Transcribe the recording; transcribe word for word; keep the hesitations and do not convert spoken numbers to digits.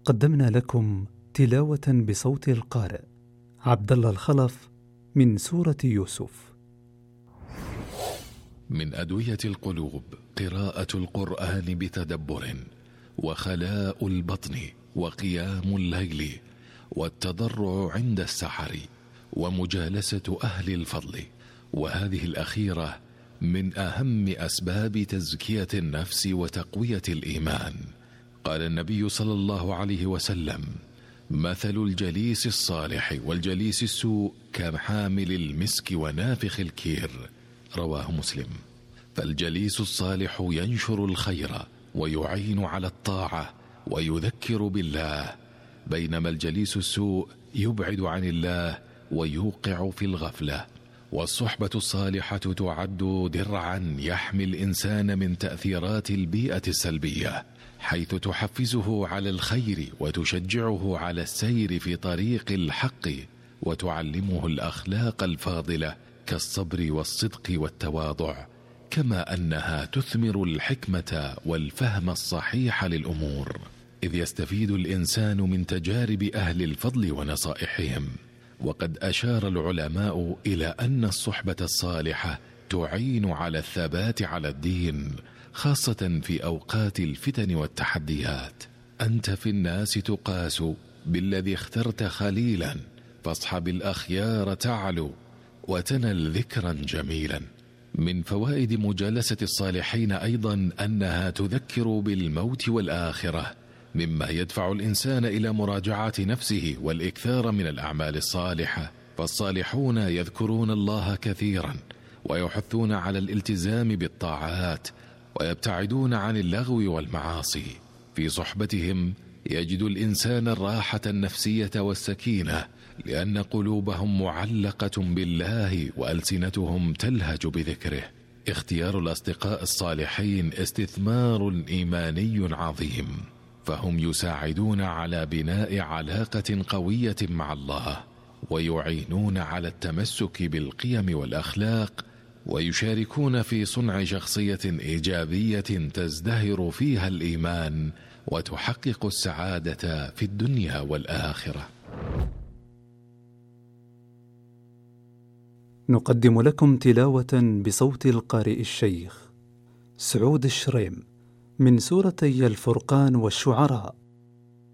قدمنا لكم تلاوة بصوت القارئ عبد الله الخلف من سورة يوسف. من أدوية القلوب قراءة القرآن بتدبر، وخلاء البطن، وقيام الليل، والتضرع عند السحر، ومجالسة أهل الفضل، وهذه الأخيرة من أهم أسباب تزكية النفس وتقوية الإيمان. قال النبي صلى الله عليه وسلم: مثل الجليس الصالح والجليس السوء كحامل المسك ونافخ الكير، رواه مسلم. فالجليس الصالح ينشر الخير ويعين على الطاعة ويذكر بالله، بينما الجليس السوء يبعد عن الله ويوقع في الغفلة. والصحبة الصالحة تعد درعا يحمي الإنسان من تأثيرات البيئة السلبية، حيث تحفزه على الخير وتشجعه على السير في طريق الحق، وتعلمه الأخلاق الفاضلة كالصبر والصدق والتواضع، كما أنها تثمر الحكمة والفهم الصحيح للأمور، إذ يستفيد الإنسان من تجارب أهل الفضل ونصائحهم. وقد أشار العلماء إلى أن الصحبة الصالحة تعين على الثبات على الدين، خاصة في أوقات الفتن والتحديات. أنت في الناس تقاس، بالذي اخترت خليلا، فاصحب الأخيار تعلو وتنل ذكرا جميلا. من فوائد مجالسة الصالحين أيضا أنها تذكر بالموت والآخرة، مما يدفع الإنسان إلى مراجعة نفسه والإكثار من الأعمال الصالحة. فالصالحون يذكرون الله كثيرا، ويحثون على الالتزام بالطاعات، ويبتعدون عن اللغو والمعاصي. في صحبتهم يجد الإنسان الراحة النفسية والسكينة، لأن قلوبهم معلقة بالله وألسنتهم تلهج بذكره. اختيار الأصدقاء الصالحين استثمار إيماني عظيم، فهم يساعدون على بناء علاقة قوية مع الله، ويعينون على التمسك بالقيم والأخلاق، ويشاركون في صنع شخصية إيجابية تزدهر فيها الإيمان وتحقق السعادة في الدنيا والآخرة. نقدم لكم تلاوة بصوت القارئ الشيخ سعود الشريم من سورتي الفرقان والشعراء.